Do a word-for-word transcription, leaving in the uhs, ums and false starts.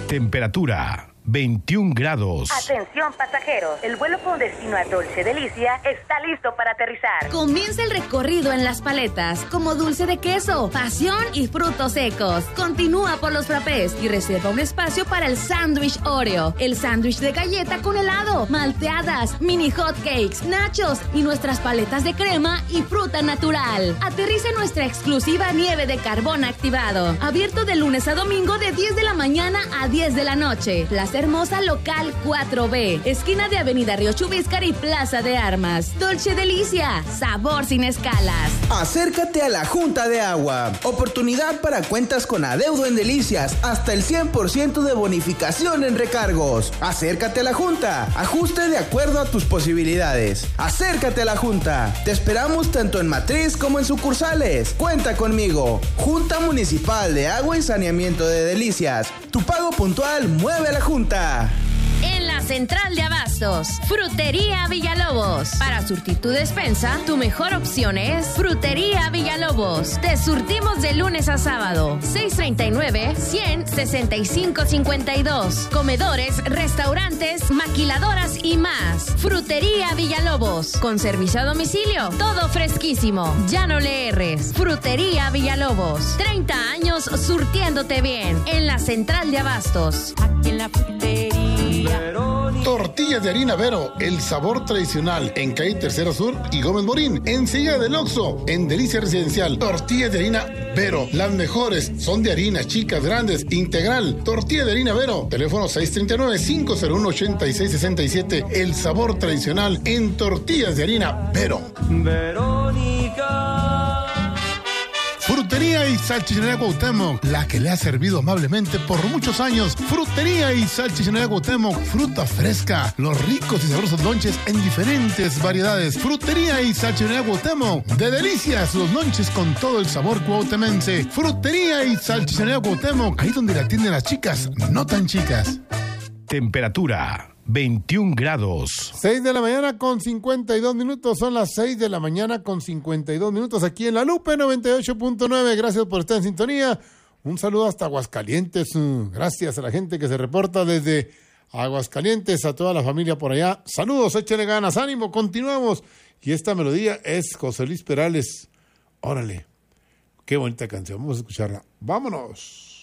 Temperatura veintiún grados. Atención pasajeros, el vuelo con destino a Dolce Delicia está listo para aterrizar. Comienza el recorrido en las paletas, como dulce de queso, pasión y frutos secos. Continúa por los frappés y reserva un espacio para el sándwich Oreo, el sándwich de galleta con helado, malteadas, mini hot cakes, nachos y nuestras paletas de crema y fruta natural. Aterriza en nuestra exclusiva nieve de carbón activado, abierto de lunes a domingo de diez de la mañana a diez de la noche. Plaza Hermosa Local cuatro B, esquina de Avenida Río Chubíscar y Plaza de Armas. Dolce Delicia, sabor sin escalas. Acércate a la Junta de Agua. Oportunidad para cuentas con adeudo en Delicias, hasta el cien por ciento de bonificación en recargos. Acércate a la Junta, ajuste de acuerdo a tus posibilidades. Acércate a la Junta. Te esperamos tanto en matriz como en sucursales. Cuenta conmigo. Junta Municipal de Agua y Saneamiento de Delicias. Tu pago puntual mueve a la Junta. En la central de abastos, Frutería Villalobos. Para surtir tu despensa, tu mejor opción es Frutería Villalobos. Te surtimos de lunes a sábado. seis treinta y nueve, cien, sesenta y cinco cincuenta y dos. Comedores, restaurantes, maquiladoras y más. Frutería Villalobos. Con servicio a domicilio. Todo fresquísimo. Ya no le erres. Frutería Villalobos. treinta años surtiéndote bien. En la central de abastos. Aquí en la frutería. Tortillas de harina Vero, el sabor tradicional, en calle Tercera Sur y Gómez Morín, enseguida del Oxxo, en Delicia Residencial. Tortillas de harina Vero, las mejores, son de harinas chicas, grandes, integral. Tortilla de harina Vero, teléfono seis tres nueve, cinco cero uno, ocho seis seis siete, el sabor tradicional en tortillas de harina Vero. Verónica. Frutería y Salchichonería Cuauhtémoc, la que le ha servido amablemente por muchos años. Frutería y Salchichonería Cuauhtémoc, fruta fresca, los ricos y sabrosos lonches en diferentes variedades. Frutería y Salchichonería Cuauhtémoc, de delicias los lonches con todo el sabor cuauhtemense. Frutería y Salchichonería Cuauhtémoc, ahí donde la atienden las chicas, no tan chicas. Temperatura veintiún grados. seis de la mañana con cincuenta y dos minutos. Son las seis de la mañana con cincuenta y dos minutos aquí en La Lupe noventa y ocho punto nueve. Gracias por estar en sintonía. Un saludo hasta Aguascalientes. Gracias a la gente que se reporta desde Aguascalientes, a toda la familia por allá. Saludos, échale ganas, ánimo, continuamos. Y esta melodía es José Luis Perales. Órale, qué bonita canción. Vamos a escucharla. Vámonos.